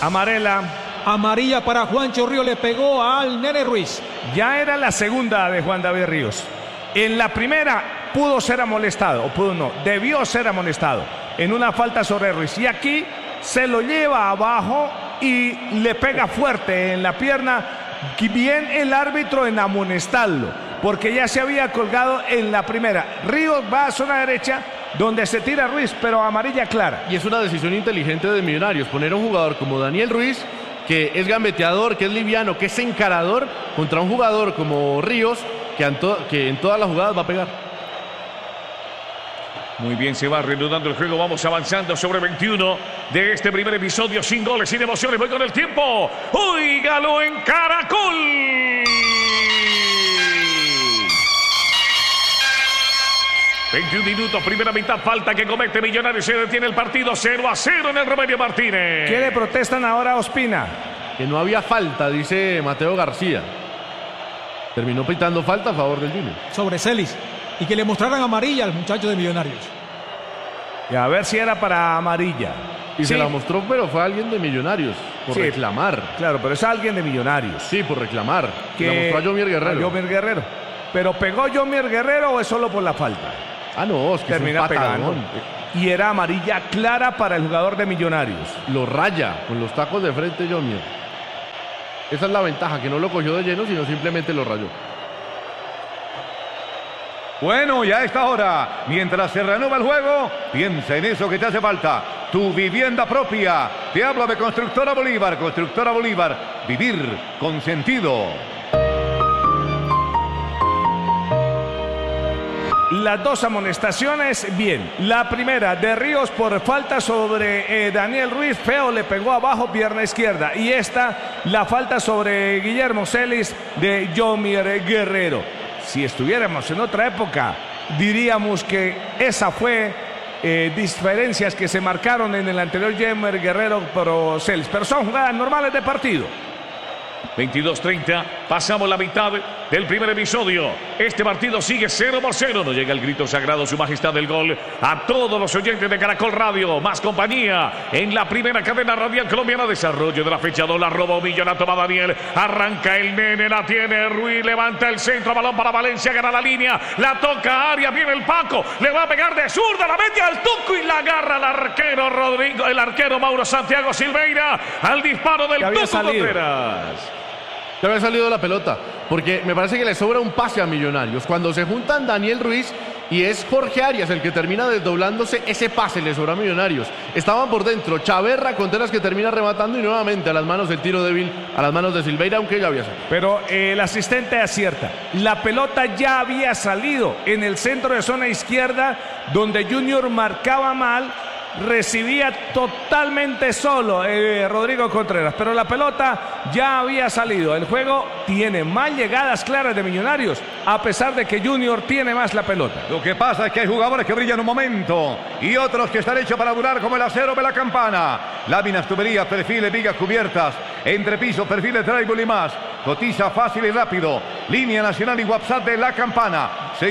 Amarela. Amarilla para Juancho Ríos, le pegó al Nene Ruiz. Ya era la segunda de Juan David Ríos. En la primera pudo ser amonestado, o pudo no, debió ser amonestado en una falta sobre Ruiz. Y aquí se lo lleva abajo y le pega fuerte en la pierna. Bien el árbitro en amonestarlo, porque ya se había colgado en la primera. Ríos va a zona derecha, donde se tira Ruiz, pero amarilla clara. Y es una decisión inteligente de Millonarios, poner a un jugador como Daniel Ruiz, que es gambeteador, que es liviano, que es encarador, contra un jugador como Ríos, que en todas las jugadas va a pegar. Muy bien, se va reanudando el juego. Vamos avanzando sobre 21 de este primer episodio. Sin goles, sin emociones. Voy con el tiempo. ¡Óigalo en Caracol! ...21 minutos, primera mitad, falta que comete Millonarios, se detiene el partido 0-0 en el Romelio Martínez. ¿Qué le protestan ahora a Ospina? Que no había falta, dice Mateo García. Terminó pitando falta a favor del Junior. Sobre Celis. Y que le mostraran amarilla al muchacho de Millonarios. Y a ver si era para amarilla. Y se la mostró, pero fue alguien de Millonarios, por reclamar. Claro, pero es alguien de Millonarios. Sí, por reclamar. Que la mostró a Yomier Guerrero. A Yomier Guerrero. ¿Pero pegó Yomier Guerrero o es solo por la falta? Ah, no, es que termina pegando. Y era amarilla clara para el jugador de Millonarios. Lo raya con los tacos de frente Yomier. Esa es la ventaja, que no lo cogió de lleno, sino simplemente lo rayó. Bueno, ya a esta hora, mientras se reanuda el juego, piensa en eso que te hace falta. Tu vivienda propia. Te hablo de Constructora Bolívar. Constructora Bolívar. Vivir con sentido. Las dos amonestaciones, bien. La primera de Ríos por falta sobre Daniel Ruiz, feo, le pegó abajo, pierna izquierda. Y esta, la falta sobre Guillermo Celis de Yomier Guerrero. Si estuviéramos en otra época, diríamos que esa fue diferencias que se marcaron en el anterior Yomier Guerrero por Celis. Pero son jugadas normales de partido. 22-30, pasamos la mitad del primer episodio. Este partido sigue 0-0. No llega el grito sagrado, su majestad del gol. A todos los oyentes de Caracol Radio, más compañía en la primera cadena radial colombiana. Desarrollo de la fecha 2, la robó Millo, la toma Daniel. Arranca el Nene, la tiene Ruiz, levanta el centro, balón para Valencia, gana la línea, la toca a Arias, viene el Paco, le va a pegar de zurda, la mete al tuco y la agarra el arquero Rodrigo, el arquero Mauro Santiago Silveira, al disparo del Tuco Contreras. Ya había salido la pelota, porque me parece que le sobra un pase a Millonarios. Cuando se juntan Daniel Ruiz y es Jorge Arias el que termina desdoblándose, ese pase le sobra a Millonarios. Estaban por dentro, Chaverra, Contreras que termina rematando y nuevamente a las manos el tiro débil, a las manos de Silveira, aunque ya había salido. Pero el asistente acierta. La pelota ya había salido en el centro de zona izquierda, donde Junior marcaba mal. Recibía totalmente solo Rodrigo Contreras, pero la pelota ya había salido. El juego tiene más llegadas claras de Millonarios, a pesar de que Junior tiene más la pelota. Lo que pasa es que hay jugadores que brillan un momento y otros que están hechos para durar, como el acero de la campana. Láminas, tuberías, perfiles, vigas cubiertas, entrepisos, perfiles, drywall y más. Cotiza fácil y rápido. Línea nacional y WhatsApp de La Campana.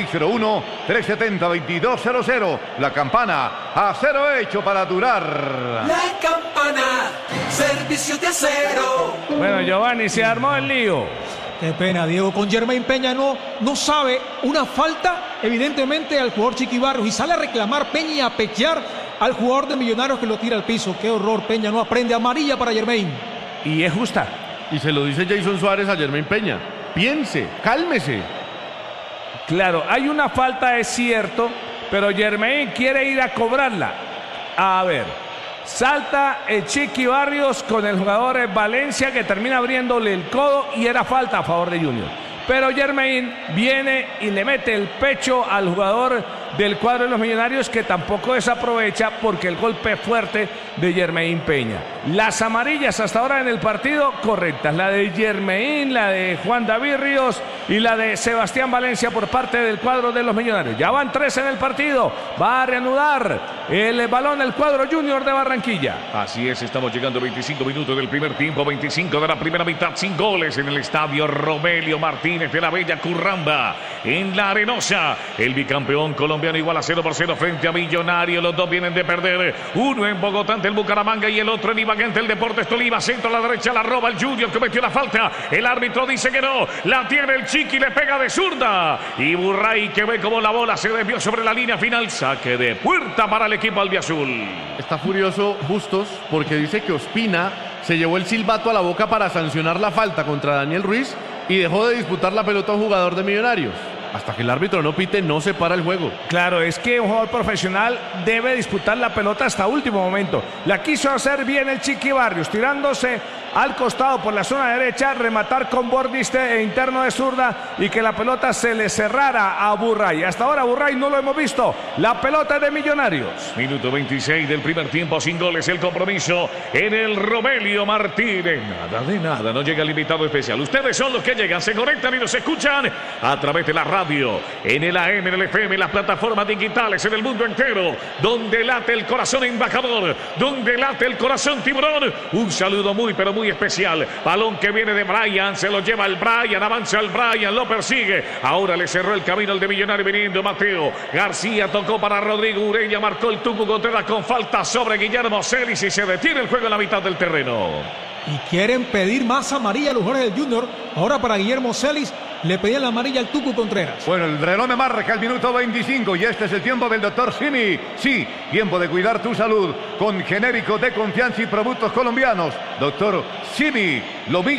601-370-2200. La Campana, acero hecho para durar. La Campana, servicio de acero. Bueno, Giovanni, se armó el lío. Qué pena, Diego. Con Jermaine Peña no sabe una falta, evidentemente, al jugador Chiqui Barrios. Y sale a reclamar Peña y a pechear al jugador de Millonarios que lo tira al piso. Qué horror, Peña no aprende. Amarilla para Jermaine. Y es justa. Y se lo dice Jason Suárez a Jermaine Peña. Piense, cálmese. Claro, hay una falta, es cierto, pero Jermaine quiere ir a cobrarla. A ver, salta el Chiqui Barrios con el jugador Valencia, que termina abriéndole el codo y era falta a favor de Junior. Pero Jermaine viene y le mete el pecho al jugador del cuadro de los Millonarios, que tampoco desaprovecha porque el golpe fuerte de Jermaine Peña. Las amarillas hasta ahora en el partido correctas, la de Jermaine, la de Juan David Ríos y la de Sebastián Valencia por parte del cuadro de los Millonarios. Ya van 3 en el partido, va a reanudar el balón el cuadro Junior de Barranquilla. Así es, estamos llegando a 25 minutos del primer tiempo, 25 de la primera mitad, sin goles en el estadio Romelio Martínez de la Bella Curramba, en La Arenosa. El bicampeón colombiano igual a 0-0 frente a Millonario. Los dos vienen de perder, uno en Bogotá ante el Bucaramanga y el otro en Ibagué ante el Deportes Tolima. Centro a la derecha, la roba el Junior, cometió la falta. El árbitro dice que no, la tiene el Chiqui, le pega de zurda. Y Burray, que ve como la bola se desvió sobre la línea final. Saque de puerta para el equipo albiazul. Está furioso Bustos porque dice que Ospina se llevó el silbato a la boca para sancionar la falta contra Daniel Ruiz y dejó de disputar la pelota a un jugador de Millonarios. Hasta que el árbitro no pite, no se para el juego. Claro, es que un jugador profesional debe disputar la pelota hasta último momento. La quiso hacer bien el Chiqui Barrios, tirándose al costado por la zona derecha, rematar con bordiste interno de zurda y que la pelota se le cerrara a Burray. Hasta ahora Burray no lo hemos visto. La pelota es de Millonarios. Minuto 26 del primer tiempo, sin goles el compromiso en el Romelio Martínez. Nada de nada, no llega el invitado especial. Ustedes son los que llegan, se conectan y nos escuchan a través de la radio, en el AM, en el FM, en las plataformas digitales, en el mundo entero, donde late el corazón embajador, donde late el corazón tiburón. Un saludo muy, pero muy especial. Balón que viene de Brian, se lo lleva el Brian, avanza el Brian, lo persigue. Ahora le cerró el camino al de Millonario viniendo Mateo García, tocó para Rodrigo Ureña, marcó el Tucu Contreras con falta sobre Guillermo Celis y se detiene el juego en la mitad del terreno. Y quieren pedir más amarilla a los jugadores del Junior. Ahora para Guillermo Celis le pedían la amarilla al Tucu Contreras. Bueno, el reloj me marca el minuto 25 y este es el tiempo del doctor Simi. Sí, tiempo de cuidar tu salud con genéricos de confianza y productos colombianos. Doctor Simi, lo mismo.